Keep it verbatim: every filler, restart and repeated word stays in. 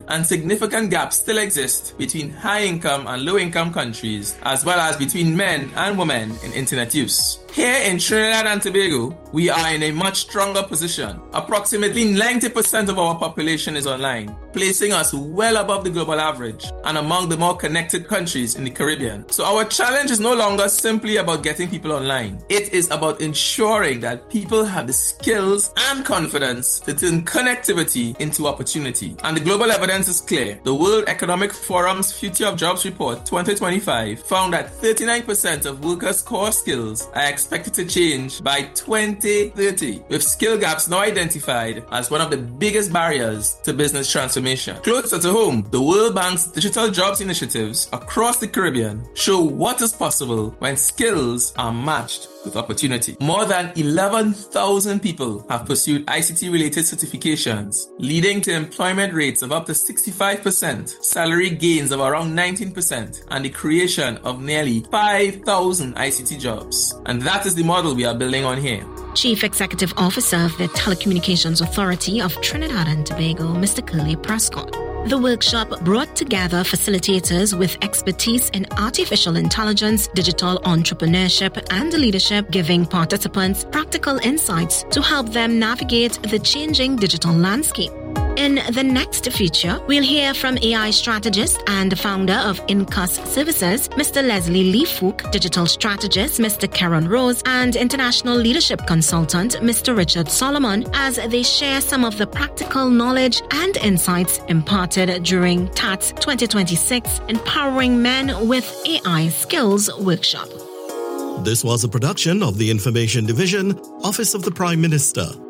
and significant gaps still exist between high-income and low-income countries, as well as between men and women in internet use. Here in Trinidad and Tobago, we are in a much stronger position. Approximately ninety percent of our population is online, placing us well above the global average and among the more connected countries in the Caribbean. So our challenge is no longer simply about getting people online. It is about ensuring that people have the skills and confidence to turn connectivity into opportunity. And the global evidence is clear. The World Economic Forum's Future of Jobs Report twenty twenty-five found that thirty-nine percent of workers' core skills are expected to change by twenty thirty, with skill gaps now identified as one of the biggest barriers to business transformation. Closer to home, the World Bank's digital jobs initiatives across the Caribbean show what is possible when skills are matched with opportunity. More than eleven thousand people have pursued I C T-related certifications, leading to employment rates of up to sixty-five percent, salary gains of around nineteen percent, and the creation of nearly five thousand I C T jobs. And that is the model we are building on here. Chief Executive Officer of the Telecommunications Authority of Trinidad and Tobago, Mister Curly Prescott. The workshop brought together facilitators with expertise in artificial intelligence, digital entrepreneurship, and leadership, giving participants practical insights to help them navigate the changing digital landscape. In the next feature, we'll hear from A I strategist and founder of Incus Services, Mister Leslie Lee Fook, digital strategist, Mister Karen Rose, and international leadership consultant, Mister Richard Solomon, as they share some of the practical knowledge and insights imparted during T A T's twenty twenty-six Empowering Men with A I Skills workshop. This was a production of the Information Division, Office of the Prime Minister.